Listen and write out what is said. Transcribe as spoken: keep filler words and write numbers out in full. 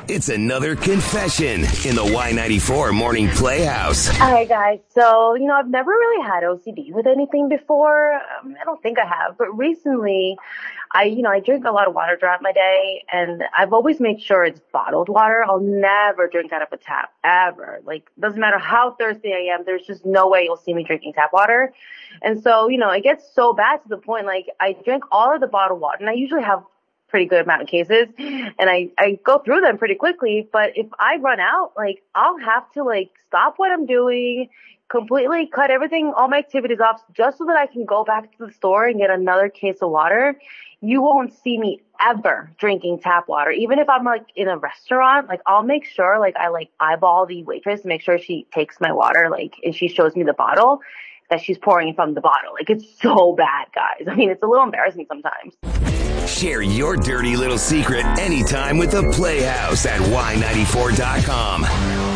It's another confession in the Y ninety-four Morning Playhouse. All right, guys. So, you know, I've never really had O C D with anything before. Um, I don't think I have. But recently, I, you know, I drink a lot of water throughout my day, and I've always made sure it's bottled water. I'll never drink out of a tap, ever. Like, doesn't matter how thirsty I am, there's just no way you'll see me drinking tap water. And so, you know, it gets so bad to the point, like, I drink all of the bottled water, and I usually have pretty good amount of cases, and I, I go through them pretty quickly. But if I run out, like, I'll have to, like, stop what I'm doing, completely cut everything, all my activities off, just so that I can go back to the store and get another case of water. You won't see me ever drinking tap water. Even if I'm, like, in a restaurant, like, I'll make sure, like, I, like, eyeball the waitress to make sure she takes my water, like, and she shows me the bottle that she's pouring from the bottle. Like, it's so bad, guys. I mean, it's a little embarrassing sometimes. Share your dirty little secret anytime with the Playhouse at Y ninety-four dot com.